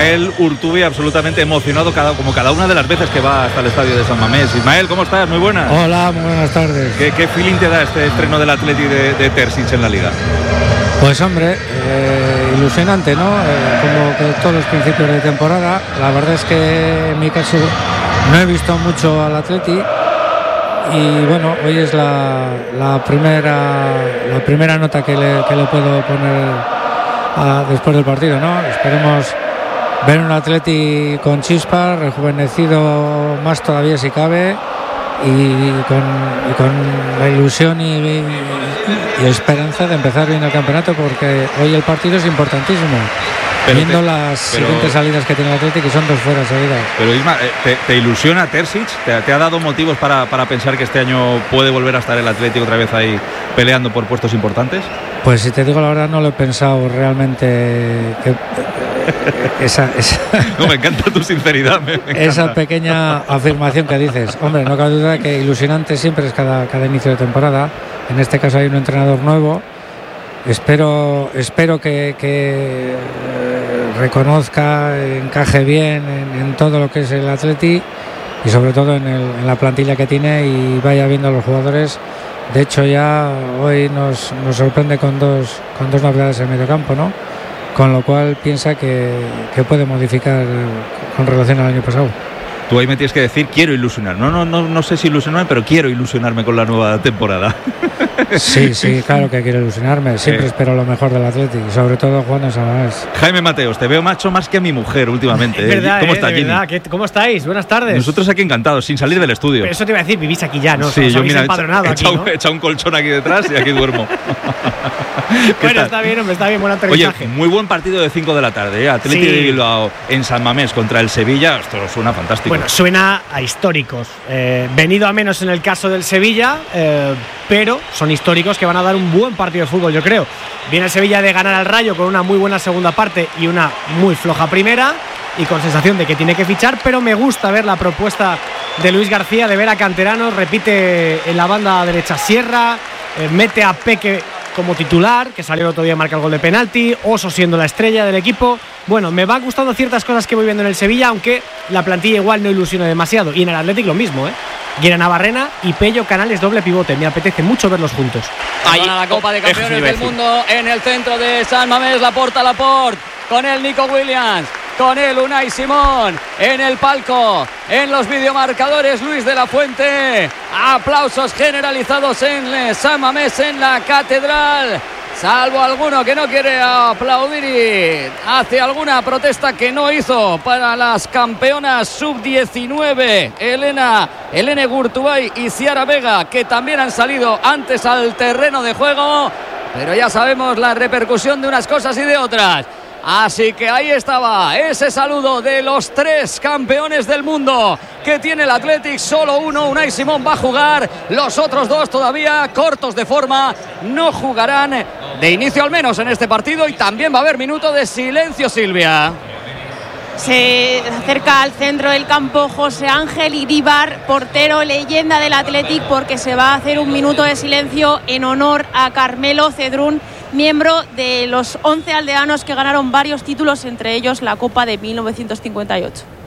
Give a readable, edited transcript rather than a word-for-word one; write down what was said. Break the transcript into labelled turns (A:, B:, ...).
A: Ismael Urtubi, absolutamente emocionado como cada una de las veces que va hasta el estadio de San Mamés. Ismael, ¿cómo estás? Muy buenas.
B: Hola, muy buenas tardes.
A: ¿Qué feeling te da este estreno del Atleti de Terzic en la Liga?
B: Pues hombre, ilusionante, ¿no? Como que todos los principios de temporada. La verdad es que en mi caso no he visto mucho al Atleti. Y bueno, hoy es la primera nota que le puedo poner después del partido, ¿no? Esperemos ver un Atleti con chispa, rejuvenecido más todavía si cabe, y con la ilusión y esperanza de empezar bien el campeonato, porque hoy el partido es importantísimo. Viendo las siguientes salidas que tiene el Atleti, que son 2 fuera seguidas.
A: Pero Isma, ¿te ilusiona Terzic? ¿Te ha dado motivos para pensar que este año puede volver a estar el Atleti otra vez ahí peleando por puestos importantes?
B: Pues si te digo la verdad, no lo he pensado realmente.
A: No, me encanta tu sinceridad. Me encanta.
B: Esa pequeña afirmación que dices. Hombre, no cabe duda que ilusionante siempre es cada inicio de temporada. En este caso hay un entrenador nuevo. Espero que reconozca, encaje bien en todo lo que es el Atleti y sobre todo en la plantilla que tiene, y vaya viendo a los jugadores. De hecho, ya hoy nos sorprende con dos novedades en el mediocampo, ¿no? Con lo cual piensa que puede modificar con relación al año pasado.
A: Tú ahí me tienes que decir, quiero ilusionar. No sé si ilusionarme, pero quiero ilusionarme con la nueva temporada.
B: Sí, claro que quiero ilusionarme. Siempre espero lo mejor del Atlético, y sobre todo Juan San Mamés.
A: Jaime Mateos, te veo macho más que a mi mujer últimamente.
C: Es verdad,
A: ¿Cómo estás, Jenny?
C: ¿Cómo estáis? Buenas tardes.
A: Nosotros aquí encantados, sin salir del estudio.
C: Pero eso te iba a decir, vivís aquí ya, ¿no?
A: Sí, yo mira, he echado
C: ¿no?
A: un colchón aquí detrás y aquí duermo.
C: Bueno, está bien, hombre, está bien, buen aterrizaje.
A: Oye, muy buen partido de 5 de la tarde, ¿eh? Atlético de Bilbao en San Mamés contra el Sevilla. Esto suena fantástico.
C: Bueno, suena a históricos. Venido a menos en el caso del Sevilla, pero son históricos que van a dar un buen partido de fútbol, yo creo. Viene el Sevilla de ganar al Rayo con una muy buena segunda parte y una muy floja primera, y con sensación de que tiene que fichar, pero me gusta ver la propuesta de Luis García de ver a canteranos. Repite en la banda derecha Sierra, mete a Peque como titular, que salió el otro día a marcar el gol de penalti, Oso siendo la estrella del equipo. Bueno, me van gustando ciertas cosas que voy viendo en el Sevilla, aunque la plantilla igual no ilusiona demasiado. Y en el Athletic lo mismo, Guira Navarrena y Pello Canales doble pivote. Me apetece mucho verlos juntos.
D: Ahí a la Copa de Campeones del Mundo en el centro de San Mamés, Laporta, con el Nico Williams, con el Unai Simón, en el palco, en los videomarcadores Luis de la Fuente. Aplausos generalizados en San Mamés, en la catedral, salvo alguno que no quiere aplaudir y hace alguna protesta que no hizo para las campeonas sub-19 Elena Gurtubay y Ciara Vega, que también han salido antes al terreno de juego, pero ya sabemos la repercusión de unas cosas y de otras. Así que ahí estaba ese saludo de los 3 campeones del mundo que tiene el Athletic. Solo uno, Unai Simón, va a jugar. Los otros 2 todavía cortos de forma, no jugarán de inicio al menos en este partido, y también va a haber minuto de silencio, Silvia.
E: Se acerca al centro del campo José Ángel Iríbar, portero leyenda del Athletic, porque se va a hacer un minuto de silencio en honor a Carmelo Cedrún, miembro de los 11 aldeanos que ganaron varios títulos, entre ellos la Copa de 1958.